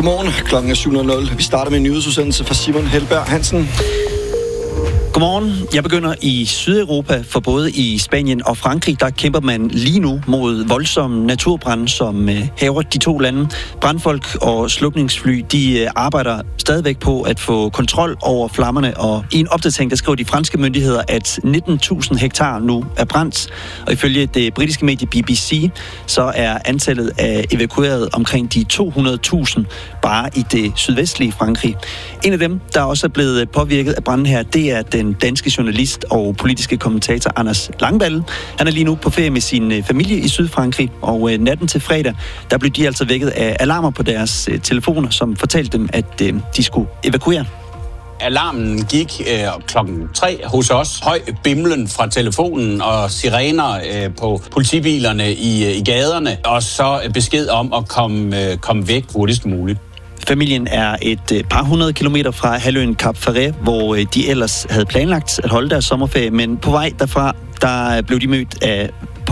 Godmorgen, klokken er 7.00. Vi starter med en nyhedsudsendelse fra Simon Helberg Hansen. Godmorgen. Jeg begynder i Sydeuropa, for både i Spanien og Frankrig, der kæmper man lige nu mod voldsomme naturbrande, som hærger de to lande. Brandfolk og slukningsfly, de arbejder stadigvæk på at få kontrol over flammerne, og i en opdatering, der skriver de franske myndigheder, at 19.000 hektar nu er brændt. Og ifølge det britiske medie BBC, så er antallet af evakueret omkring de 200.000 bare i det sydvestlige Frankrig. En af dem, der også er blevet påvirket af branden her, det er den danske journalist og politiske kommentator Anders Langballe. Han er lige nu på ferie med sin familie i Sydfrankrig, og natten til fredag, der blev de altså vækket af alarmer på deres telefoner, som fortalte dem, at de skulle evakuere. Alarmen gik klokken 3 hos os. Høj bimlen fra telefonen og sirener på politibilerne i gaderne, og så besked om at komme væk hurtigst muligt. Familien er et par 100 kilometer fra halvøen Cap Ferret, hvor de ellers havde planlagt at holde deres sommerferie, men på vej derfra, der blev de mødt af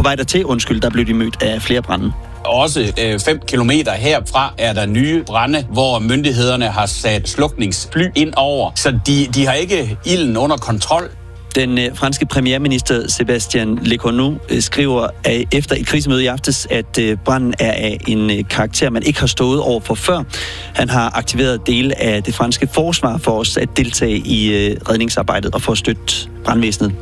flere brande. Også 5 kilometer herfra er der nye brande, hvor myndighederne har sat slukningsfly ind over, så de har ikke ilden under kontrol. Den franske premierminister Sébastien Lecornu skriver efter et krisemøde i aftes, at branden er af en karakter, man ikke har stået over for før. Han har aktiveret dele af det franske forsvar for os at deltage i redningsarbejdet og for at støtte brandvæsenet.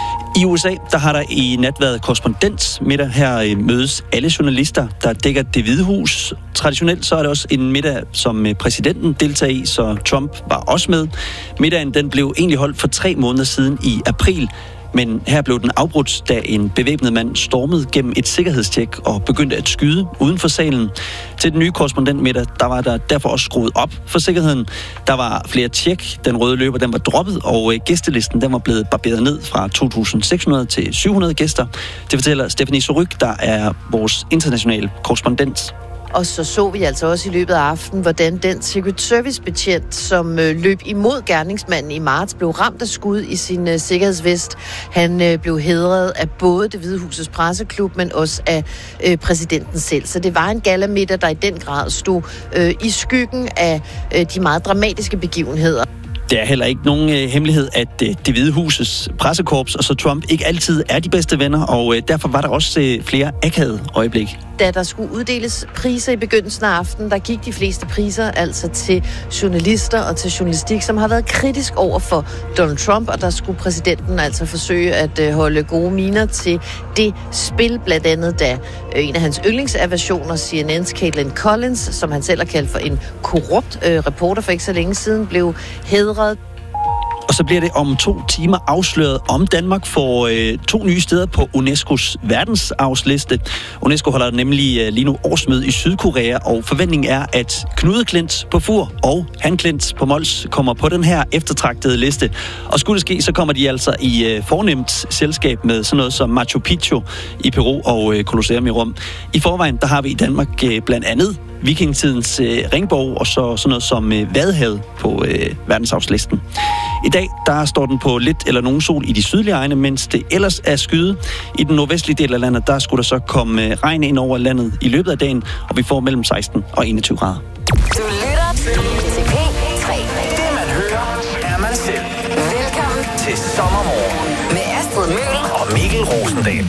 I USA, der har der i nat været korrespondentmiddag. Her mødes alle journalister, der dækker Det Hvide Hus. Traditionelt så er det også en middag, som præsidenten deltager i, så Trump var også med. Middagen den blev egentlig holdt for 3 måneder siden i april, men her blev den afbrudt, da en bevæbnet mand stormede gennem et sikkerhedstjek og begyndte at skyde uden for salen. Til den nye korrespondentmiddag, der var der derfor også skruet op for sikkerheden. Der var flere tjek, den røde løber den var droppet, og gæstelisten den var blevet barberet ned fra 2.600 til 700 gæster. Det fortæller Stephanie Soryk, der er vores internationale korrespondent. Og så vi altså også i løbet af aftenen, hvordan den Secret Service-betjent, som løb imod gerningsmanden i marts, blev ramt af skud i sin sikkerhedsvest. Han blev hædret af både Det Hvide Husets presseklub, men også af præsidenten selv. Så det var en gallamiddag, der i den grad stod i skyggen af de meget dramatiske begivenheder. Det er heller ikke nogen hemmelighed, at Det Hvide Husets pressekorps og så Trump ikke altid er de bedste venner, og derfor var der også flere akavede øjeblik. Da der skulle uddeles priser i begyndelsen af aftenen, der gik de fleste priser altså til journalister og til journalistik, som har været kritisk over for Donald Trump, og der skulle præsidenten altså forsøge at holde gode miner til det spil, blandt andet da en af hans yndlingsaversioner, CNN's Caitlin Collins, som han selv har kaldt for en korrupt reporter for ikke så længe siden, blev hædret. Og så bliver det om 2 timer afsløret, om Danmark får 2 nye steder på UNESCO's verdensarvsliste. UNESCO holder nemlig lige nu årsmøde i Sydkorea, og forventningen er, at Knude Klint på Fur og Han Klint på Mols kommer på den her eftertragtede liste. Og skulle det ske, så kommer de altså i fornemt selskab med sådan noget som Machu Picchu i Peru og Colosseum i Rom. I forvejen, der har vi i Danmark blandt andet vikingetidens ringborg og så sådan noget som Vadehavet på verdensarvslisten. I dag, der står den på lidt eller nogen sol i de sydlige egne, mens det ellers er skyet. I den nordvestlige del af landet, der skulle der så komme regn ind over landet i løbet af dagen, og vi får mellem 16 og 21 grader. Du lytter til P3. Det man hører, er man selv. Velkommen Til sommermorgen med Astrid Møller og Mikkel Rosendal.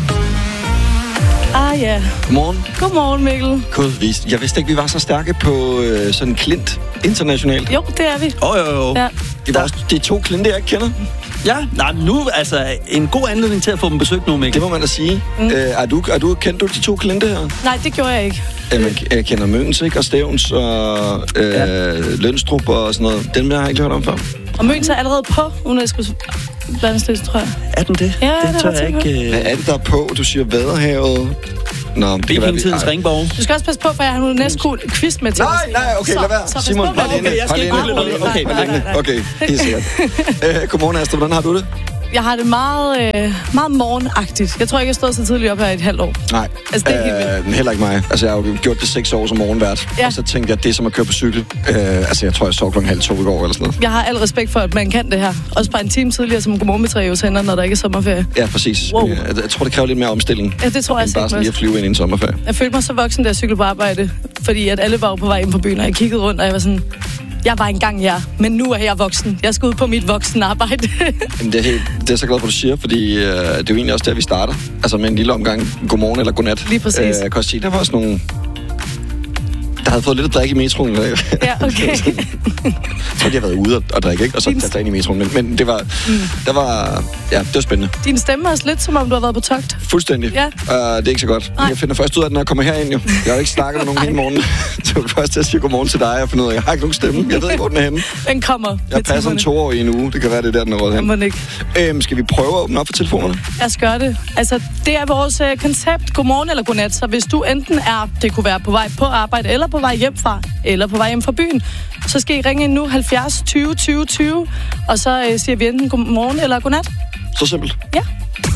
Ja. Godmorgen. Godmorgen, Mikkel. Jeg vidste ikke, vi var så stærke på sådan Klint internationalt. Jo, det er vi. Jo. Ja. Det er 2 Klinte, jeg ikke kender. Ja, nu altså en god anledning til at få dem besøgt nu, Mikkel. Det må man da sige. Kender du de 2 Klinte her? Nej, det gjorde jeg ikke. Jeg kender Møns, ikke? Og Stævns og Lønstrup og sådan noget. Den har jeg ikke hørt om før. Og Møns er allerede på UNESCO's verdensliste, tror jeg. Er den det? Ja, det tror jeg ikke. Hvad er det, der er på? Du siger Vadehavet. Nå, Vikingetidens ringborg. Du skal også passe på, for jeg har en UNESCO-quiz med til. Nej, okay, lad være. Simon, jeg skal ikke google noget. Okay, helt sikkert. Godmorgen, Astrid. Hvordan har du det? Jeg har det meget morgenagtigt. Jeg tror ikke, jeg stod så tidligt op her i et halvt år. Nej, Altså, det er helt vildt. heller ikke mig. Altså, jeg har jo gjort det 6 år som morgenvært. Ja. Og så tænkte jeg, at det er som at køre på cykel. Altså, jeg tror, jeg sov 1:30 i går eller sådan noget. Jeg har al respekt for, at man kan det her. Også bare en time tidligere, som godmorgen med Treo sender, når der ikke er sommerferie. Ja, præcis. Wow. Jeg tror, det kræver lidt mere omstilling. Ja, det tror jeg end bare sådan lige sikkert. at flyve ind i en sommerferie. Jeg følte mig så voksen, da jeg cyklede på arbejde, fordi at alle var jo på vej ind på byen, og jeg kiggede rundt, og jeg var sådan, jeg var engang men nu er jeg voksen. Jeg skal ud på mit voksenarbejde. Jamen, det er jeg så glad for, at du siger, fordi det er jo egentlig også der, vi starter. Altså med en lille omgang godmorgen eller godnat. Lige præcis. Jeg kan også sige, der var også nogle... Der havde fået lidt at drikke i metroen. Ja, okay. Så de har været ude og drikke, ikke? Og så taget ind i metroen. Men det var... det var spændende. Din stemme er også lidt, som om du har været på togt. Fuldstændig. Ja. Det er ikke så godt. Nej. Jeg finder først ud af, når jeg kommer herind, jo. Jeg har jo ikke snakket med nogen hele morgenen. Så var først til at sige godmorgen til dig og finde ud af, at jeg har ikke nogen stemme. Jeg ved ikke, hvor den er henne. Den kommer. Jeg passer om 2 år i en uge. Det kan være, det er der, den er råd hen. Kommer den ikke. Skal vi prøve at åbne op for telefonerne? Jeg skal gøre det. Altså, det er vores koncept. Godmorgen eller godnat. Så hvis du enten det kunne være på vej på arbejde, eller på vej hjem fra, eller på vej hjem fra byen, så skal I ringe ind nu 70 20 20 20, og så siger vi enten godmorgen eller godnat. Så simpelt. Ja.